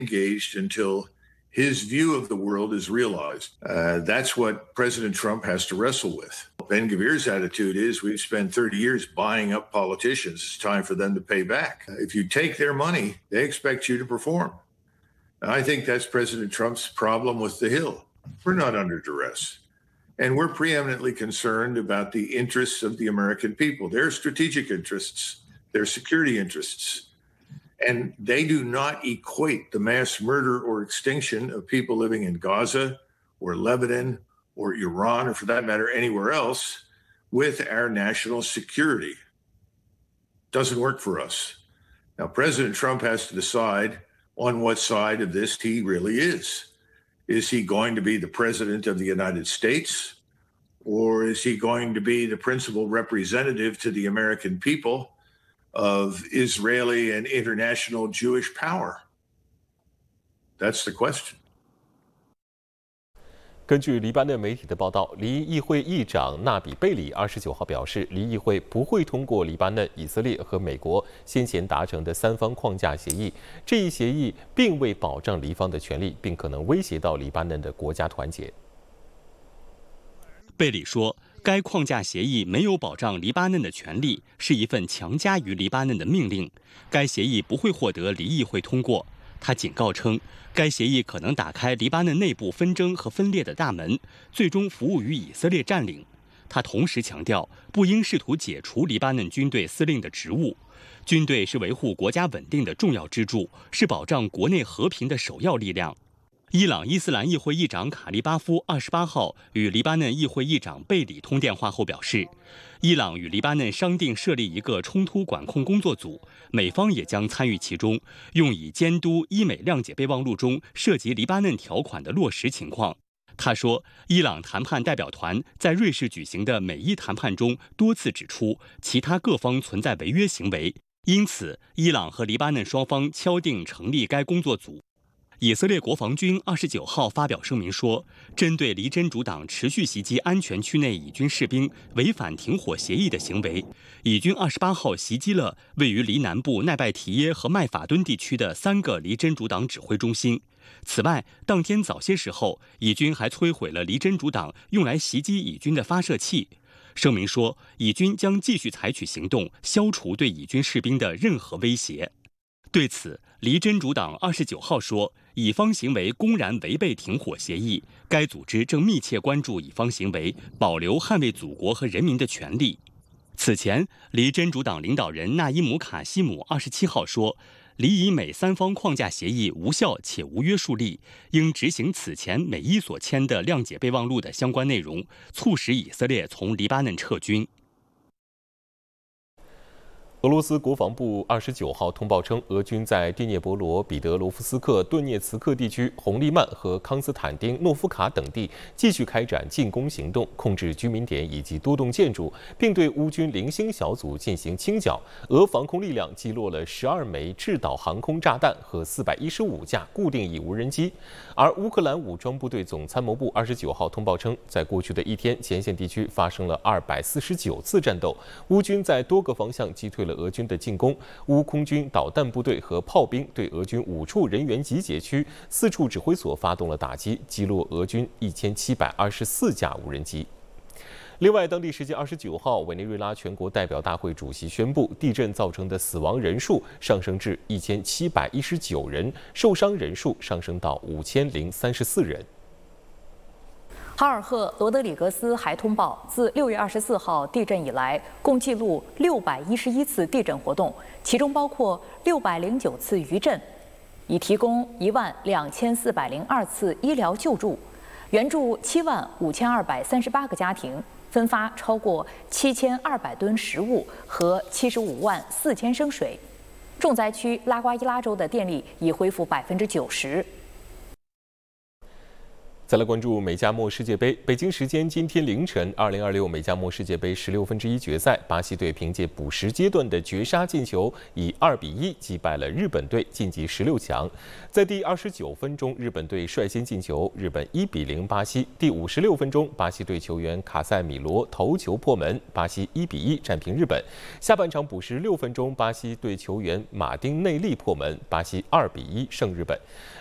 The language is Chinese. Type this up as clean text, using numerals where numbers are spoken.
engaged until his view of the world is realized. That's what President Trump has to wrestle with. Ben-Gvir's attitude is we've spent 30 years buying up politicians. It's time for them to pay back. If you take their money, they expect you to perform. And I think that's President Trump's problem with the Hill. We're not under duress. And we're preeminently concerned about the interests of the American people, their strategic interests, their security interests. And they do not equate the mass murder or extinction of people living in Gaza or Lebanon or Iran, or for that matter, anywhere else, with our national security. Doesn't work for us. Now, President Trump has to decide on what side of this he really is. Is he going to be the president of the United States, or is he going to be the principal representative to the American people of Israeli and international Jewish power? That's the question. 根据黎巴嫩媒体的报道，离议会议长纳比贝里29号表示，离议会不会通过黎巴嫩、以色列和美国先前达成的3方框架协议。这一协议并未保障黎方的权利，并可能威胁到黎巴嫩的国家团结。 贝里说，该框架协议没有保障黎巴嫩的权利，是一份强加于黎巴嫩的命令。该协议不会获得离议会通过。他警告称，该协议可能打开黎巴嫩内部纷争和分裂的大门，最终服务于以色列占领。他同时强调，不应试图解除黎巴嫩军队司令的职务。军队是维护国家稳定的重要支柱，是保障国内和平的首要力量。伊朗伊斯兰议会议长卡利巴夫28号与黎巴嫩议会议长贝里通电话后表示，伊朗与黎巴嫩商定设立一个冲突管控工作组，美方也将参与其中，用以监督伊美谅解备忘录中涉及黎巴嫩条款的落实情况。他说，伊朗谈判代表团在瑞士举行的美伊谈判中多次指出，其他各方存在违约行为，因此伊朗和黎巴嫩双方敲定成立该工作组。以色列国防军29号发表声明说，针对黎真主党持续袭击安全区内以军士兵违反停火协议的行为，以军28号袭击了位于黎南部奈拜提耶和麦法敦地区的3个黎真主党指挥中心。此外，当天早些时候，以军还摧毁了黎真主党用来袭击以军的发射器。声明说，以军将继续采取行动，消除对以军士兵的任何威胁。对此，黎真主党29号说，以方行为公然违背停火协议，该组织正密切关注以方行为，保留捍卫祖国和人民的权利。此前，黎真主党领导人纳伊姆卡西姆27号说，黎以美3方框架协议无效且无约束力，应执行此前美伊所签的谅解备忘录的相关内容，促使以色列从黎巴嫩撤军。 俄罗斯国防部29号通报称，俄军在第聂伯罗彼得罗夫斯克、顿涅茨克地区红利曼和康斯坦丁诺夫卡等地继续开展进攻行动，控制居民点以及多栋建筑，并对乌军零星小组进行清剿。俄防空力量击落了12枚制导航空炸弹和415架固定翼无人机。而乌克兰武装部队总参谋部29号通报称，在过去的一天，前线地区发生了249次战斗，乌军在多个方向击退了俄军的进攻，乌空军导弹部队和炮兵对俄军5处人员集结区、4处指挥所发动了打击，击落俄军1724架无人机。另外，当地时间29号，委内瑞拉全国代表大会主席宣布，地震造成的死亡人数上升至1719人，受伤人数上升到5034人。 哈尔赫罗德里格斯还通报，自6月24号地震以来，共记录611次地震活动，其中包括609次余震，已提供12402次医疗救助，援助75238个家庭，分发超过7200吨食物和754000升水。重灾区拉瓜伊拉州的电力已恢复90%。 再来关注美加墨世界杯。北京时间今天凌晨，2026美加墨世界杯16分之一决赛，巴西队凭借补时阶段的绝杀进球，以2-1击败了日本队，晋级16强。在第29分钟，日本队率先进球，日本1-0巴西。第56分钟，巴西队球员卡塞米罗头球破门，巴西1-1战平日本。下半场补时6分钟，巴西队球员马丁内利破门，巴西2-1胜日本。